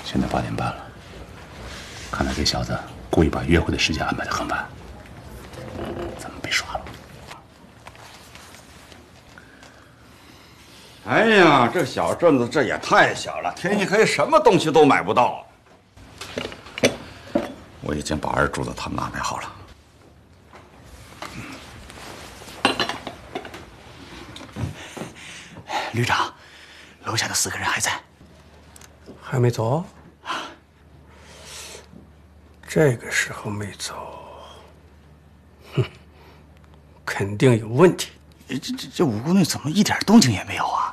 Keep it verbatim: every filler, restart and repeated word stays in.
现在八点半了，看来这小子故意把约会的时间安排得很晚，咱们被耍了。 哎呀，这小镇子这也太小了，天一黑什么东西都买不到。我已经把二柱子他们安排好了。 旅长，楼下的四个人还在？ 还没走？这个时候没走，哼，肯定有问题。 这这这五姑娘怎么一点动静也没有啊？